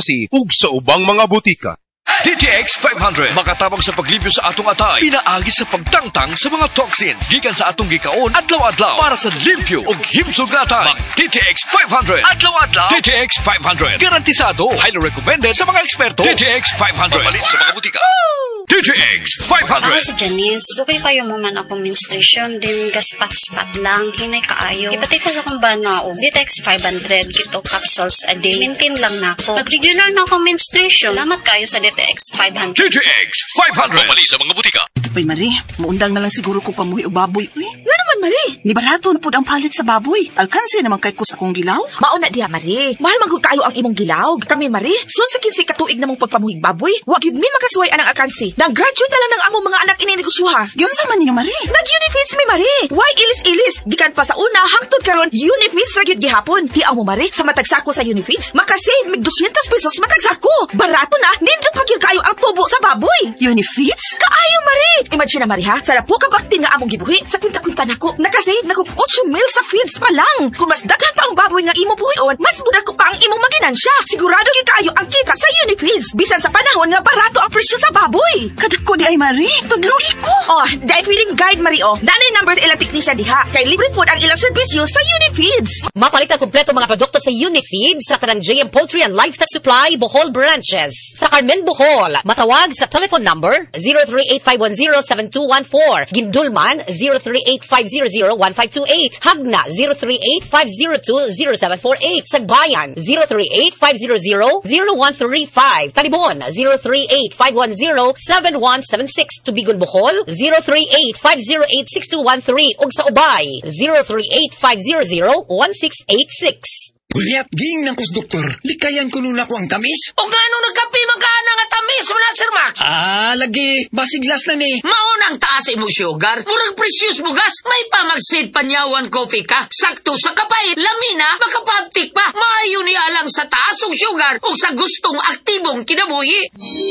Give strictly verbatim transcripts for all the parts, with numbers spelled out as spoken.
Pharmacy ug sa ubang mga butika. T T X five hundred makatabang sa paglibyo sa atong atay, pinaagi sa pagtangtang sa mga toxins gikan sa atong gikaon adlaw-adlaw para sa limpyo ug himsog nga atay. Mag T T X five hundred adlaw-adlaw. T T X five hundred garantisado, highly recommended sa mga eksperto. T T X five hundred mabalin sa mga butika. T T X five hundred. Ako si Janice. Okay kayo mo man ako menstruation, din gaspat-spat lang, hinay kaayo. Ipatay ko sa kong banao. T T X five hundred, kito capsules a day. Maintain lang na ako. Nag-regular na ako menstruation. Salamat kayo sa T T X five hundred. T T X five hundred. Mali sa mga butika. Uy, Marie, maundang na lang siguro ko pamuhi o baboy. Uy, nga naman, Marie. Ni barato na po ang palit sa baboy. Alkansi naman kay ko sa akong gilaw. Mauna diha, Marie. Mahal magod kayo ang imong gilaw. Kami, Marie, so sa kinsi katuig namong pagpamuhig baboy, wag yun mi makasuway anang alkansi. Nang graduate na lang ng among mga anak ininegosyoha. Yun sa man niyo, Marie. Nag-Unifeeds mi, Marie. Why ilis-ilis? Gikan pa sa una, hangtod karon Unifeeds ra gyud gihapon. Tiaw mo, Marie, sa matagsako sa Unifeeds, makasave mig two hundred pesos matagsako. Barato na, nindot pa gyud kayo ang tubo sa baboy. Unifeeds? Kaayo, Marie. Imagine na, Marie, ha? Sa po kabakti nga among gibuhi, sa kwinta-kwinta nako, nakasave nako eight mil sa feeds pa lang. Kung mas daghan pa ang baboy nga imo buhion, mas budak ko pa ang imong maginansya. Sigurado gyud kayo ang kita sa Unifeeds. Bisan sa panahon nga barato ang presyo sa baboy. Kadako di ay, Marie. Tudlugi ko. Oh, dahil feeling guide, Marie, oh. Nanay numbers ilang technician diha. Kay libre po ang ilang serbisyo sa Unifeeds. Mapalit ang kompleto mga produkto sa Unifeeds sa kanang J M Poultry and Livestock Supply, Bohol branches. Sa Carmen, Bohol, matawag sa telephone number zero three eight five one zero seven two one four. Gindulman, zero three eight five zero zero one five two eight. Hagna, zero three eight five zero two zero seven four eight. Sagbayan, zero three eight five zero zero zero one three five. Talibon, zero three eight five one zero seven one seven six. Tubigon, Bohol, zero three eight five zero eight six two one three. Ug sa Ubay, zero three eight five zero zero one six eight six. Uliat, ging ng kus doktor. Likayan ko nun ako ang tamis. O nga nung nagkapi magkana nga tamis mo na, Sir Max? Ah, lagi. Basiglas na ni. Maunang taas mo sugar. Murang precious bugas. May pamagsid panyawan coffee ka. Sakto sa kapay. Lamina, makapabtik pa. Maayo ni alang sa taas o sugar o sa gustong aktibong kinabuhi.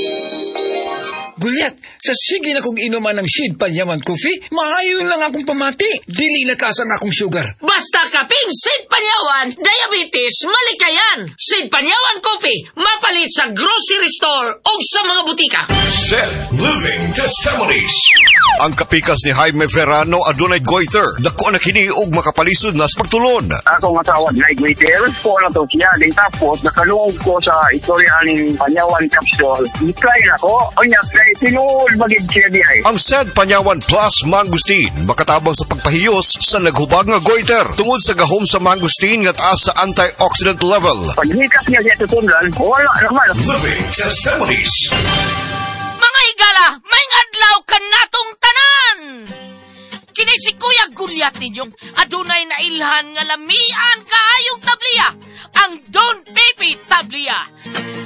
Gulyat, sa sige na kong inuman ng Sid Panyawan Coffee, maayon lang akong pamati. Dili na tasan akong sugar. Basta kaping Sid Panyawan, diabetes, malikayan. Sid Panyawan Coffee, mapalit sa grocery store o sa mga butika. Sid Living Testimonies. Ang kapikas ni Jaime Ferrano adunay goiter. Dako na kini og makapalisod na sa pagtulon. Ako nga tawag na goiter, ko na to siya. Din tapos, nakalungog ko sa istorya ng Panyawan Capsule. Ikay na ko, o niya, kay tinuol magig siya di ay. Ang Sid Panyawan Plus Mangustin makatabang sa pagpahiyos sa naghubag nga goiter tungod sa gahom sa mangustin nga taas sa antioxidant level. Paghikas niya siya tutundan, wala naman. Living Testimonies. Mga higala, may adlaw ka natong tanan! Kini si Kuya Gulyat ninyong adunay na ilhan nga lamian kaayong tabliya, ang Don Baby Tablia.